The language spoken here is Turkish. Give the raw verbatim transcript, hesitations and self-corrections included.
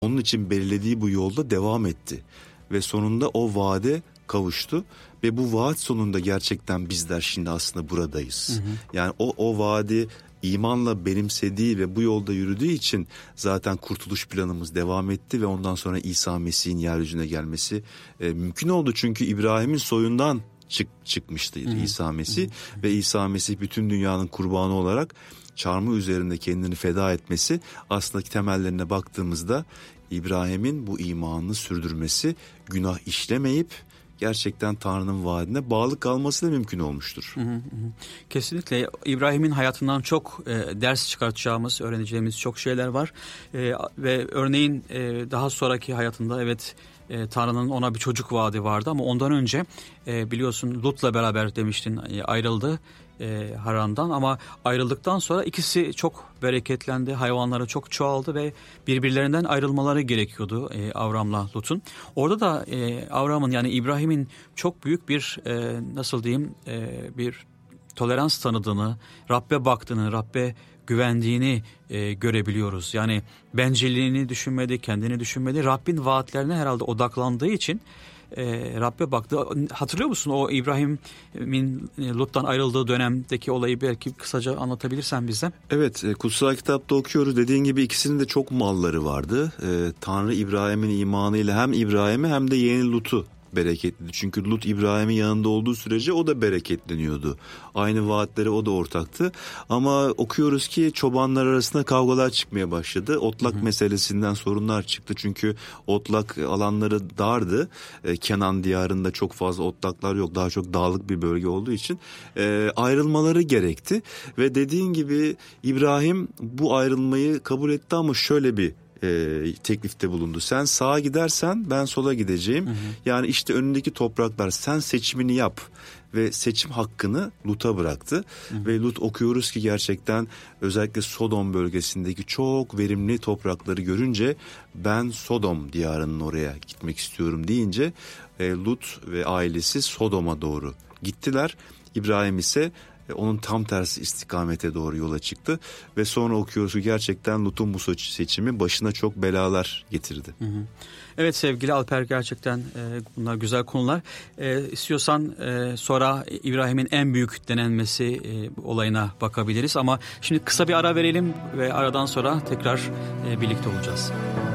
onun için belirlediği bu yolda devam etti. Ve sonunda o vaade kavuştu. Ve bu vaat sonunda gerçekten bizler şimdi aslında buradayız. Hı hı. Yani o, o vaadi imanla benimsediği ve bu yolda yürüdüğü için zaten kurtuluş planımız devam etti ve ondan sonra İsa Mesih'in yeryüzüne gelmesi e, mümkün oldu. Çünkü İbrahim'in soyundan çık, çıkmıştı hı hı. İsa Mesih hı hı. ve İsa Mesih bütün dünyanın kurbanı olarak çarmıh üzerinde kendini feda etmesi, aslında temellerine baktığımızda İbrahim'in bu imanını sürdürmesi, günah işlemeyip gerçekten Tanrı'nın vaadine bağlı kalması da mümkün olmuştur. Hı hı hı. Kesinlikle İbrahim'in hayatından çok e, ders çıkartacağımız, öğreneceğimiz çok şeyler var. E, ve örneğin e, daha sonraki hayatında evet e, Tanrı'nın ona bir çocuk vaadi vardı ama ondan önce e, biliyorsun Lut'la beraber demiştin e, ayrıldı. E, Haran'dan, ama ayrıldıktan sonra ikisi çok bereketlendi, hayvanları çok çoğaldı ve birbirlerinden ayrılmaları gerekiyordu e, Avram'la Lut'un. Orada da e, Avram'ın yani İbrahim'in çok büyük bir e, nasıl diyeyim e, bir tolerans tanıdığını, Rabbe baktığını, Rabbe güvendiğini e, görebiliyoruz. Yani bencilliğini düşünmedi, kendini düşünmedi, Rabbin vaatlerine herhalde odaklandığı için E, Rabbe baktı. Hatırlıyor musun o İbrahim'in Lut'tan ayrıldığı dönemdeki olayı belki kısaca anlatabilirsen bize? Evet, e, kutsal kitapta okuyoruz. Dediğin gibi ikisinin de çok malları vardı. E, Tanrı İbrahim'in imanıyla hem İbrahim'i hem de yeğeni Lut'u bereketledi. Çünkü Lut İbrahim'in yanında olduğu sürece o da bereketleniyordu. Aynı vaatlere o da ortaktı. Ama okuyoruz ki çobanlar arasında kavgalar çıkmaya başladı. Otlak hı hı. meselesinden sorunlar çıktı. Çünkü otlak alanları dardı. Ee, Kenan diyarında çok fazla otlaklar yok. Daha çok dağlık bir bölge olduğu için e, ayrılmaları gerekti. Ve dediğin gibi İbrahim bu ayrılmayı kabul etti ama şöyle bir E, teklifte bulundu. Sen sağa gidersen ben sola gideceğim. Hı hı. Yani işte önündeki topraklar, sen seçimini yap ve seçim hakkını Lut'a bıraktı. Hı hı. Ve Lut okuyoruz ki gerçekten özellikle Sodom bölgesindeki çok verimli toprakları görünce ben Sodom diyarının oraya gitmek istiyorum deyince e, Lut ve ailesi Sodom'a doğru gittiler. İbrahim ise onun tam tersi istikamete doğru yola çıktı ve sonra okuyoruz ki gerçekten Lut'un bu seçimi başına çok belalar getirdi. Hı hı. Evet sevgili Alper, gerçekten e, bunlar güzel konular. E, istiyorsan e, sonra İbrahim'in en büyük denenmesi e, olayına bakabiliriz ama şimdi kısa bir ara verelim ve aradan sonra tekrar e, birlikte olacağız.